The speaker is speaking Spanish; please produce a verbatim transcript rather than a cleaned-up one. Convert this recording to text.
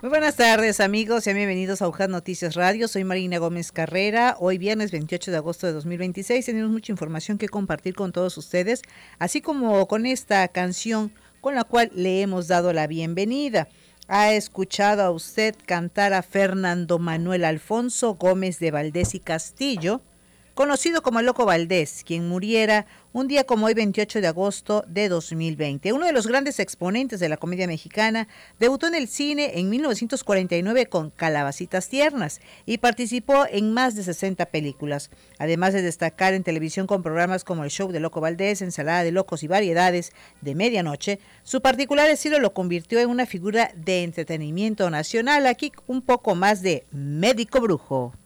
Muy buenas tardes, amigos, y bienvenidos a UJAT Noticias Radio. Soy Marina Gómez Carrera. Hoy viernes veintiocho de agosto de dos mil veintiséis tenemos mucha información que compartir con todos ustedes, así como con esta canción con la cual le hemos dado la bienvenida. Ha escuchado a usted cantar a Fernando Manuel Alfonso Gómez de Valdés y Castillo, conocido como Loco Valdés, quien muriera un día como hoy, veintiocho de agosto de dos mil veinte. Uno de los grandes exponentes de la comedia mexicana, debutó en el cine en mil novecientos cuarenta y nueve con Calabacitas Tiernas y participó en más de sesenta películas. Además de destacar en televisión con programas como El Show de Loco Valdés, Ensalada de Locos y Variedades de Medianoche, su particular estilo lo convirtió en una figura de entretenimiento nacional. Aquí un poco más de Médico Brujo.